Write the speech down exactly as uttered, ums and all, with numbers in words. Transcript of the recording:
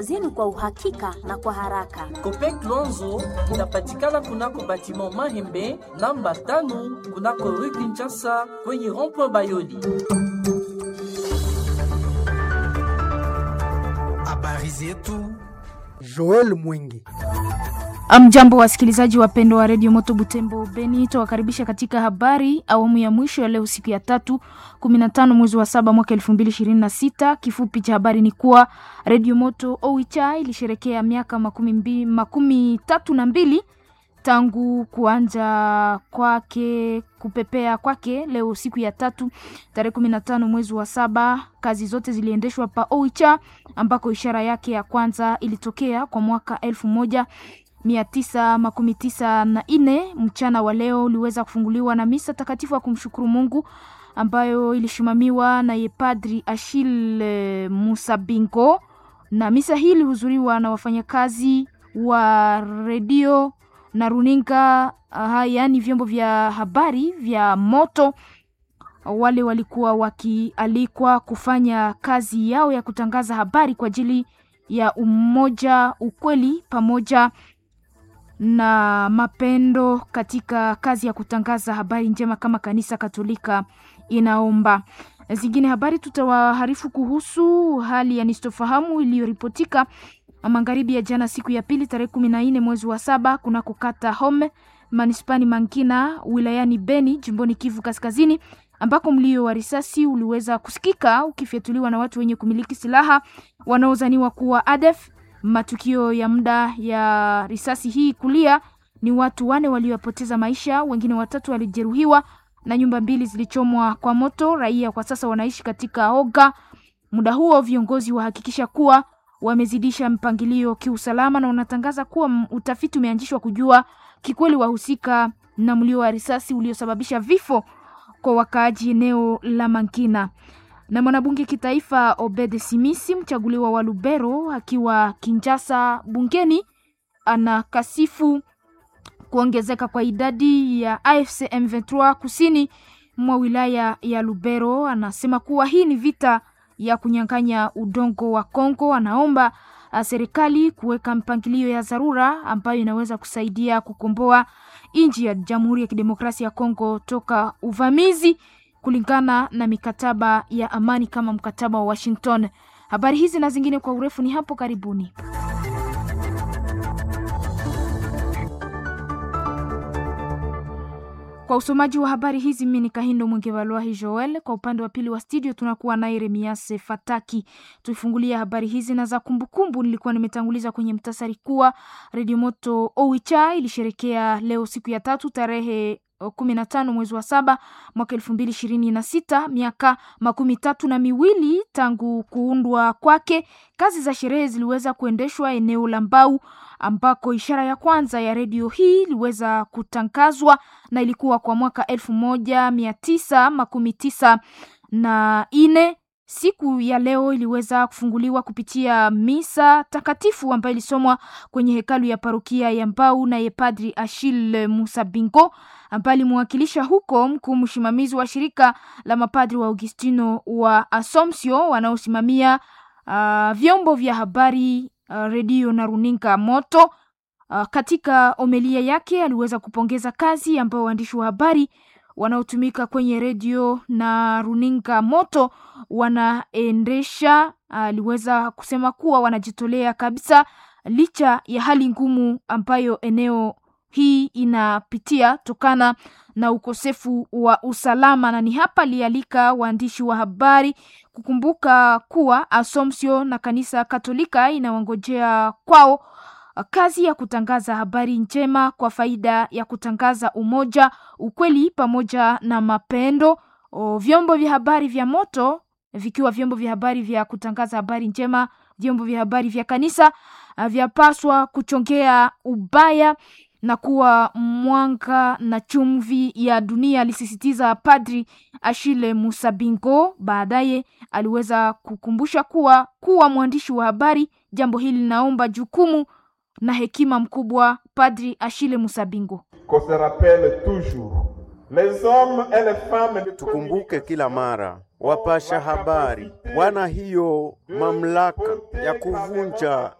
zenu kwa uhakika na kwa haraka. Copec Luanzo inapatikana kunako batiment Mahembe namba tano kunako Rue Kinshasa kwenye rond-point Bayoli. Habari zetu Joel Mwingi. Amjambo wasikilizaji wapendwa wa Radio Moto Butembo Beni, tuwakaribisha katika habari awamu ya mwisho ya leo siku ya tatu kumi na tano mwezi wa saba mwaka elfu mbili ishirini na sita. Kifupi cha habari ni kuwa Radio Moto Oicha ilisherekea miaka makumi, mbi, makumi tatu na mbili tangu kuanza kwake kupepea kwake leo siku ya tatu tarehe kumi na tano mwezi wa saba. Kazi zote ziliendeshwa pa Oicha ambako ishara yake ya kwanza ilitokea kwa mwaka elfu moja mia tisa makumi tisa na nne. Mchana wa leo uliweza kufunguliwa na misa takatifu ya kumshukuru Mungu ambayo ilishimamiwa na Padri Achille Musabingo, na misa hii ilihudhuriwa na wafanyakazi wa redio na runinga, yaani vyombo vya habari vya moto. Wale walikuwa wakialikwa kufanya kazi yao ya kutangaza habari kwa ajili ya umoja, ukweli pamoja na mapendo katika kazi ya kutangaza habari njema kama kanisa Katolika inaomba. Zingine habari tutawaharifu kuhusu hali ya nistofahamu iliyoripotika magharibi ya jana siku ya pili tarehe kumi na nne mwezi wa saba kuna kukata Home manispani Mangina wilayani Beni jimboni Kivu Kaskazini, ambako mlio wa risasi uliweza kusikika ukifyatuliwa na watu wenye kumiliki silaha wanaozaniwa kuwa A D F. Matukio ya muda ya risasi hii kulia ni watu wane waliopoteza maisha, wengine watatu walijeruhiwa na nyumba mbili zilichomwa kwa moto. Raia kwa sasa wanaishi katika oga. Muda huo viongozi wahakikisha kuwa wamezidisha mpangilio kiusalama na unatangaza kuwa utafiti umeanzishwa kujua kikweli wahusika na mlio wa risasi uliosababisha vifo kwa wakaaji eneo la Mangina. Na mwanabunge kitaifa Obede Simisi, mchaguliwa wa Lubero akiwa Kinshasa bungeni, anakasifu kuongezeka kwa idadi ya A F C M ishirini na tatu kusini mwa wilaya ya Lubero. Anasema kuwa hii ni vita ya kunyang'anya udongo wa Kongo. Anaomba serikali kuweka mpangilio ya dharura ambayo inaweza kusaidia kukomboa nchi ya Jamhuri ya Kidemokrasia ya Kongo toka uvamizi kulingana na mikataba ya amani kama mkataba wa Washington. Habari hizi na zingine kwa urefu ni hapo karibuni. Kwa usomaji wa habari hizi mimi ni Kahindo Mwengevalwahi Joel. Kwa upande wa pili wa studio tunakuwa na Yeremias Fataki. Tuifungulia habari hizi na za kumbukumbu. Nilikuwa nimetanguliza kwenye mtasari kuwa Radio Moto Oicha ilisherekea leo siku ya tatu tarehe kumi na tano mwezi wa saba mwaka elfu mbili ishirini na sita, miaka makumi tatu na miwili tangu kuundwa kwake. Kazi za sherehe ziliweza kuendeshwa eneo la Mbau ambako ishara ya kwanza ya redio hii iliweza kutangazwa, na ilikuwa kwa mwaka elfu moja mia tisa makumi tisa na nne. Siku ya leo iliweza kufunguliwa kupitia misa takatifu ambayo ilisomwa kwenye hekalu ya parokia ya Mbau na Padri Achille Musabingo ambaye alimwakilisha huko mkuu msimamizi wa shirika la mapadri wa Augustino wa Assumption wanaosimamia uh, vyombo vya habari, uh, redio na runinga moto. Uh, katika homilia yake aliweza kupongeza kazi ambayo waandishi wa habari wanaotumika kwenye redio na runinga moto wanaendesha. Aliweza kusema kuwa wanajitolea kabisa licha ya hali ngumu ambayo eneo hii inapitia tokana na ukosefu wa usalama, na ni hapa lialika waandishi wa habari kukumbuka kuwa Assumption na kanisa Katolika inawangojea kwao kazi ya kutangaza habari njema kwa faida ya kutangaza umoja, ukweli pamoja na mapendo. O, vyombo vya habari vya moto vikiwa vyombo vya habari vya kutangaza habari njema, vyombo vya habari vya kanisa vyapaswa kuchongea ubaya na kuwa mwanga na chumvi ya dunia, alisisitiza Padri Achille Musabingo. Baadaye aliweza kukumbusha kuwa kuwa mwandishi wa habari, jambo hili linaomba jukumu na hekima mkubwa. Padri Achille Musabingo: Tukumbuke kila mara wapasha habari wana hiyo mamlaka ya kuvunja